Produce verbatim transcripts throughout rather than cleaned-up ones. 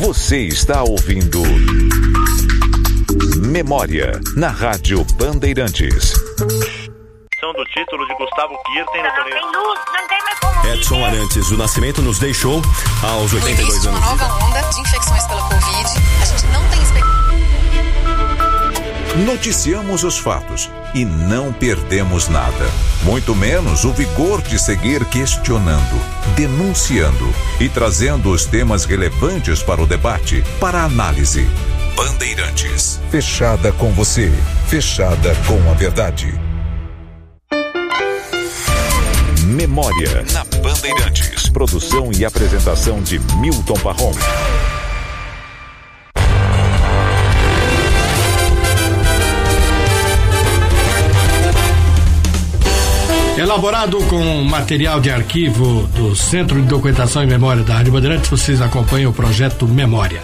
Você está ouvindo Memória, na Rádio Bandeirantes. Do título de Gustavo Kirten no torneio. Não tem luz, não tem mais como Edson Arantes do Nascimento nos deixou aos oitenta e dois anos. No início de uma nova onda de infecções pela Covid, a gente não tem expectativa. Noticiamos os fatos e não perdemos nada. Muito menos o vigor de seguir questionando, denunciando e trazendo os temas relevantes para o debate, para a análise. Bandeirantes. Fechada com você. Fechada com a verdade. Memória na Bandeirantes. Produção e apresentação de Milton Parron. Elaborado com material de arquivo do Centro de Documentação e Memória da Rádio Bandeirantes, vocês acompanham o projeto Memória.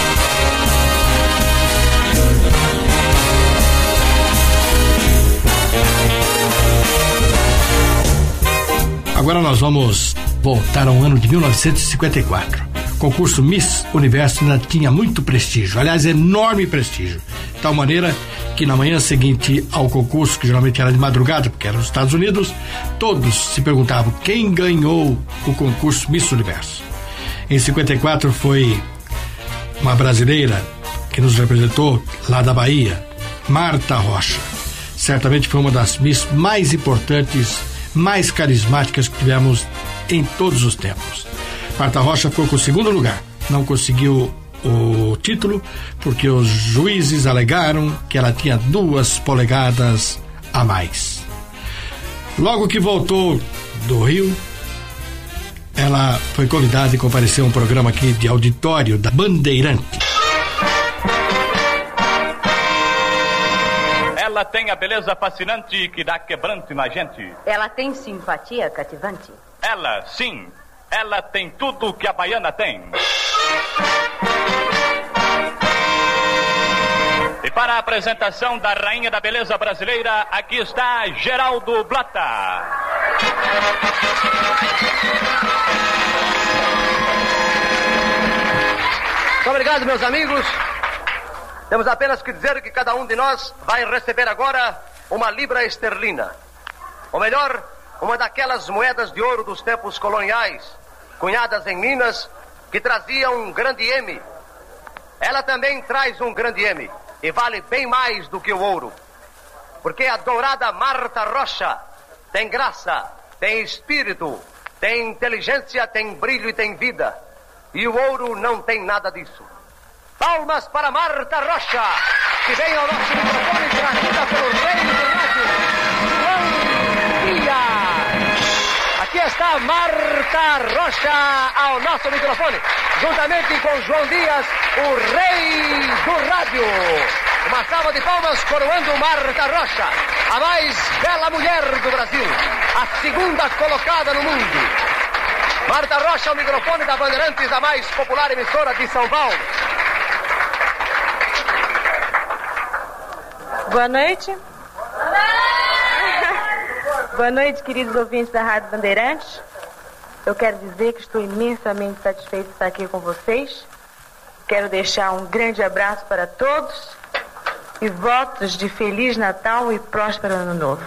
Agora nós vamos voltar ao ano de mil novecentos e cinquenta e quatro. O concurso Miss Universo ainda tinha muito prestígio, aliás, enorme prestígio. De tal maneira que na manhã seguinte ao concurso, que geralmente era de madrugada, porque era nos Estados Unidos, todos se perguntavam quem ganhou o concurso Miss Universo. Em cinquenta e quatro foi uma brasileira que nos representou lá da Bahia, Marta Rocha. Certamente foi uma das Miss mais importantes, mais carismáticas que tivemos em todos os tempos. Marta Rocha ficou com o segundo lugar. Não conseguiu o título porque os juízes alegaram que ela tinha duas polegadas a mais. Logo que voltou do Rio, ela foi convidada e compareceu a um programa aqui de auditório da Bandeirante. Ela tem a beleza fascinante que dá quebrante na gente. Ela tem simpatia cativante. Ela, sim, ela tem tudo que a baiana tem. E para a apresentação da Rainha da Beleza Brasileira, aqui está Geraldo Blata. Muito obrigado, meus amigos. Temos apenas que dizer que cada um de nós vai receber agora uma libra esterlina. Ou melhor, uma daquelas moedas de ouro dos tempos coloniais, cunhadas em Minas, que traziam um grande M. Ela também traz um grande M e vale bem mais do que o ouro. Porque a dourada Marta Rocha tem graça, tem espírito, tem inteligência, tem brilho e tem vida. E o ouro não tem nada disso. Palmas para Marta Rocha, que vem ao nosso microfone trazida pelo rei do rádio, João Dias. Aqui está Marta Rocha ao nosso microfone, juntamente com João Dias, o rei do rádio. Uma salva de palmas coroando Marta Rocha, a mais bela mulher do Brasil, a segunda colocada no mundo. Marta Rocha ao microfone da Bandeirantes, a mais popular emissora de São Paulo. Boa noite. Boa noite, queridos ouvintes da Rádio Bandeirantes. Eu quero dizer que estou imensamente satisfeito de estar aqui com vocês. Quero deixar um grande abraço para todos e votos de Feliz Natal e próspero Ano Novo.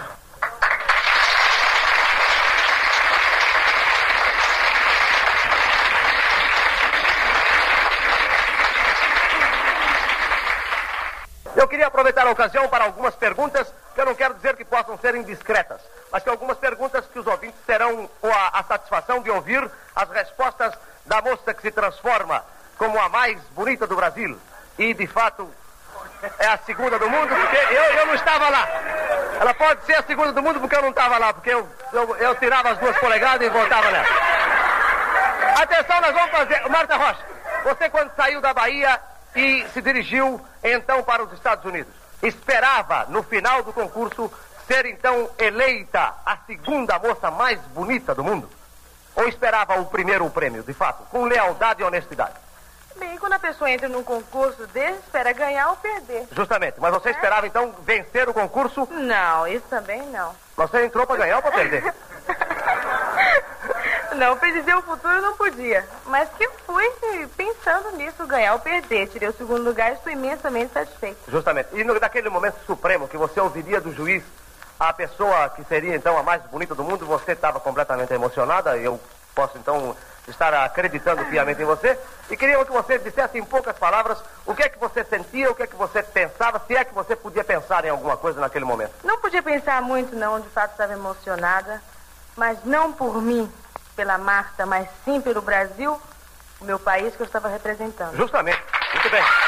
Eu queria aproveitar a ocasião para algumas perguntas, que eu não quero dizer que possam ser indiscretas, mas que algumas perguntas que os ouvintes terão a, a satisfação de ouvir as respostas da moça que se transforma como a mais bonita do Brasil. E, de fato, é a segunda do mundo, porque eu, eu não estava lá. Ela pode ser a segunda do mundo porque eu não estava lá, porque eu, eu, eu tirava as duas polegadas e voltava nela. Atenção, nós vamos fazer... Marta Rocha, você quando saiu da Bahia e se dirigiu então para os Estados Unidos, esperava no final do concurso ser então eleita a segunda moça mais bonita do mundo? Ou esperava o primeiro prêmio, de fato, com lealdade e honestidade? Bem, quando a pessoa entra num concurso desse, espera ganhar ou perder. Justamente, mas você esperava então vencer o concurso? Não, isso também não. Você entrou para ganhar ou para perder? Não, predizer o futuro não podia, mas que fui pensando nisso. isso ganhar ou perder. Tirei o segundo lugar e estou imensamente satisfeita. Justamente. E no, naquele momento supremo que você ouviria do juiz a pessoa que seria então a mais bonita do mundo, você estava completamente emocionada. Eu posso então estar acreditando piamente em você. E queria que você dissesse em poucas palavras o que é que você sentia, o que é que você pensava, se é que você podia pensar em alguma coisa naquele momento. Não podia pensar muito, não. De fato, estava emocionada. Mas não por mim, pela Marta, mas sim pelo Brasil, o meu país que eu estava representando. Justamente. Muito bem.